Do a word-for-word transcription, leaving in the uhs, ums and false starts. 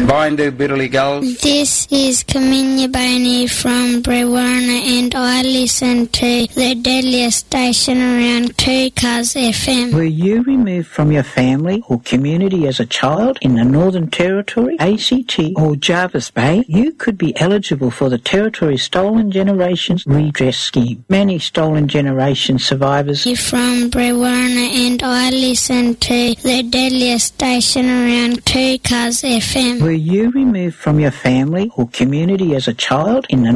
Bindu Biddly Gulls. This is Kaminya Boney from Brewarna, and I listen to the deadliest station around two Cuz F M. Were you removed from your family or community as a child in the Northern Territory, A C T or Jervis Bay? You could be eligible for the Territory Stolen Generations Redress Scheme. Many stolen generation survivors From Brewarna, and I listen to the deadliest station around two Cuz F M. Were you removed from your family or community as a child in the